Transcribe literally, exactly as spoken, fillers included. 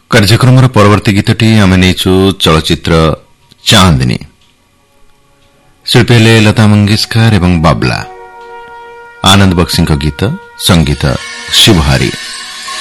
କାର୍ଯ୍ୟକ୍ରମର ପରବର୍ତ୍ତୀ ଗୀତଟି ଆମେ ନେଇଛୁ ଚଳଚ୍ଚିତ୍ର ଚାନ୍ଦିନୀ। ଶିଳ୍ପୀ ହେଲେ ଲତା ମଙ୍ଗେଶକର ଏବଂ ବାବଲା। ଆନନ୍ଦ ବକ୍ସିଙ୍କ ଗୀତ, ସଙ୍ଗୀତ ଶିବହାରୀ।